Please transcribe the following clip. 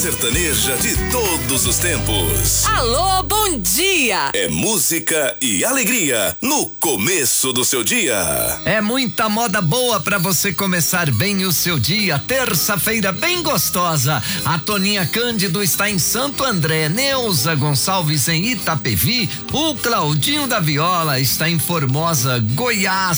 sertaneja de todos os tempos. Alô, bom dia! É música e alegria no começo do seu dia. É muita moda boa pra você começar bem o seu dia. Terça-feira bem gostosa. A Toninha Cândido está em Santo André, Neuza Gonçalves em Itapevi, o Claudinho da Viola está em Formosa, Goiás.